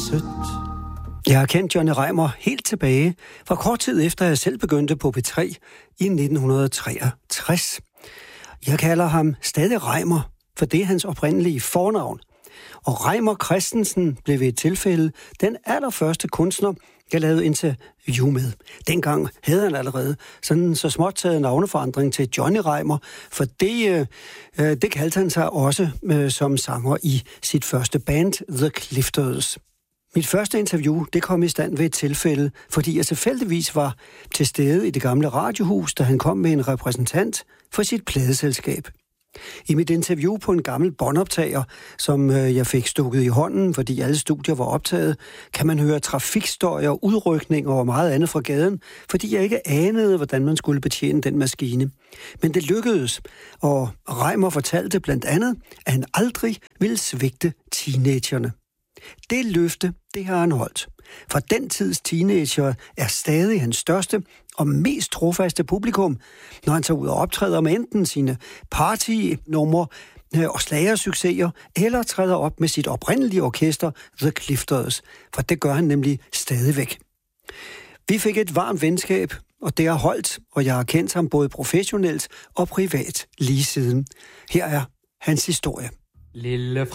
sødt. Jeg har kendt Johnny Reimer helt tilbage fra kort tid efter, jeg selv begyndte på P3 i 1963. Jeg kalder ham stadig Reimer, for det er hans oprindelige fornavn. Og Reimer Christensen blev ved et tilfælde den allerførste kunstner, jeg lavede interview med. Dengang havde han allerede sådan så småt taget navneforandring til Johnny Reimer, for det kaldte han sig også som sanger i sit første band, The Clifters. Mit første interview, det kom i stand ved et tilfælde, fordi jeg tilfældigvis var til stede i det gamle radiohus, da han kom med en repræsentant for sit pladeselskab. I mit interview på en gammel båndoptager, som jeg fik stukket i hånden, fordi alle studier var optaget, kan man høre trafikstøjer, udrykninger og meget andet fra gaden, fordi jeg ikke anede, hvordan man skulle betjene den maskine. Men det lykkedes, og Reimer fortalte blandt andet, at han aldrig ville svigte teenagerne. Det løfte, det har han holdt. For den tids teenager er stadig hans største og mest trofaste publikum, når han tager ud og optræder med enten sine partynumre og slagersucceser, eller træder op med sit oprindelige orkester, The Clifters, for det gør han nemlig stadigvæk. Vi fik et varmt venskab, og det har holdt, og jeg har kendt ham både professionelt og privat lige siden. Her er hans historie. Lille